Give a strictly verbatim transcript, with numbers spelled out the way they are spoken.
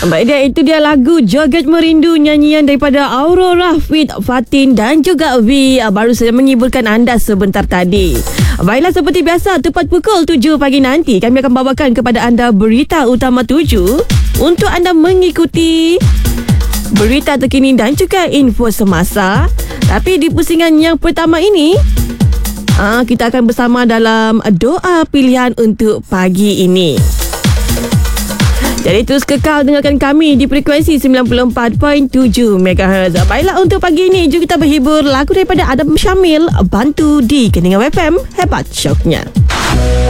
Baik dia, itu dia lagu Joget Merindu, nyanyian daripada Aurora Fit Fatin dan juga V, baru saja menghiburkan anda sebentar tadi. Baiklah, seperti biasa tepat pukul tujuh pagi nanti kami akan bawakan kepada anda berita utama tujuh untuk anda mengikuti berita terkini dan juga info semasa. Tapi di pusingan yang pertama ini, ah, kita akan bersama dalam doa pilihan untuk pagi ini. Jadi terus kekal dengarkan kami di frekuensi sembilan puluh empat perpuluhan tujuh megahertz. Baiklah, untuk pagi ini jom kita berhibur lagu daripada Adam Syamil, Bantu di Keningau F M. Hebat syoknya.